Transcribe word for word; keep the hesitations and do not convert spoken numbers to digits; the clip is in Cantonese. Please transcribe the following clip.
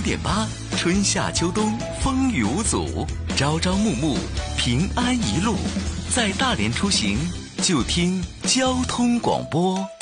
点八，春夏秋冬风雨无阻，朝朝暮暮平安一路。在大连出行就听交通广播。